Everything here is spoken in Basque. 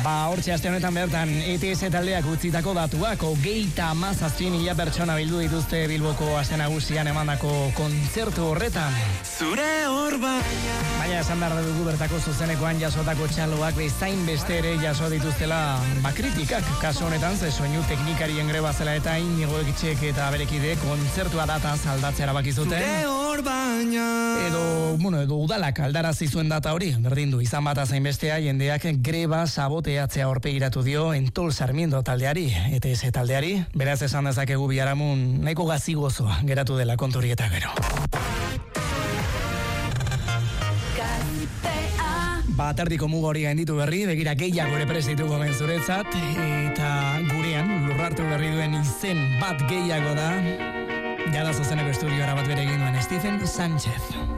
Hortxe aste honetan bertan ETS taldeak utzitako datuak 37.000 pertsona bildu dituzte Bilboko aste nagusian emandako kontzertu horretan. Zure hor baina esan behar dugu bertako zuzenekoan jasotako txaloak bezain beste ere jaso dituztela kritikak. Kasu honetan ze soinu teknikarien greba zela eta Inigo Etxek eta berekide kontzertua dataz aldatzea erabaki zuten. Zure hor Edo udalak aldarazi zuen data hori, berdin du izan bat azain bestea jendeak greba saboteatzea aurpegiratu dio Entol Sarmiento taldeari, ETS taldeari, beraz esan dezakegu biharamun nahiko gazigozoa geratu dela konturieta gero. Tardiko muga hori gainditu berri, begira gehiago ere prestituko menzuretzat, eta gurean lurrartu berri duen izen bat gehiago da, jada zuzeneko estudioara bat bere egin duen Stephen Sánchez.